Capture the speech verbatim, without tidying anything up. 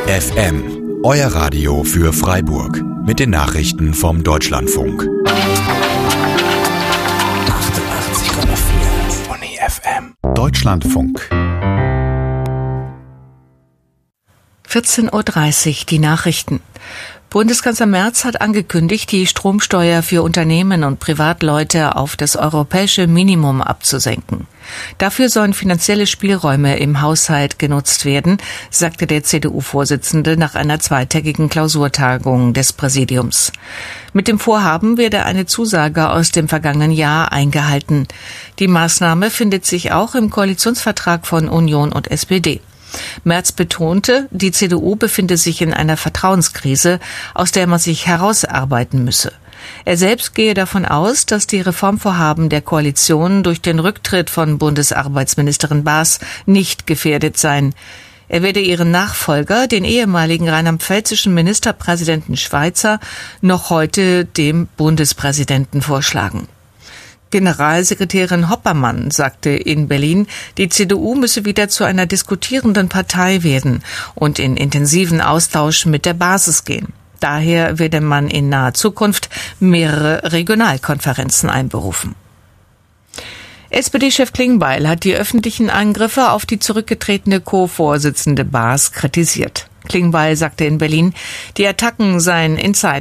F M, euer Radio für Freiburg. Mit den Nachrichten vom Deutschlandfunk. achtundachtzig Komma vier Uni F M. Deutschlandfunk. vierzehn Uhr dreißig, die Nachrichten. Bundeskanzler Merz hat angekündigt, die Stromsteuer für Unternehmen und Privatleute auf das europäische Minimum abzusenken. Dafür sollen finanzielle Spielräume im Haushalt genutzt werden, sagte der C D U-Vorsitzende nach einer zweitägigen Klausurtagung des Präsidiums. Mit dem Vorhaben werde eine Zusage aus dem vergangenen Jahr eingehalten. Die Maßnahme findet sich auch im Koalitionsvertrag von Union und S P D. Merz betonte, die C D U befinde sich in einer Vertrauenskrise, aus der man sich herausarbeiten müsse. Er selbst gehe davon aus, dass die Reformvorhaben der Koalition durch den Rücktritt von Bundesarbeitsministerin Baas nicht gefährdet seien. Er werde ihren Nachfolger, den ehemaligen rheinland-pfälzischen Ministerpräsidenten Schweizer, noch heute dem Bundespräsidenten vorschlagen. Generalsekretärin Hoppermann sagte in Berlin, die C D U müsse wieder zu einer diskutierenden Partei werden und in intensiven Austausch mit der Basis gehen. Daher werde man in naher Zukunft mehrere Regionalkonferenzen einberufen. S P D-Chef Klingbeil hat die öffentlichen Angriffe auf die zurückgetretene Co-Vorsitzende Baas kritisiert. Klingbeil sagte in Berlin, die Attacken seien in Zeiten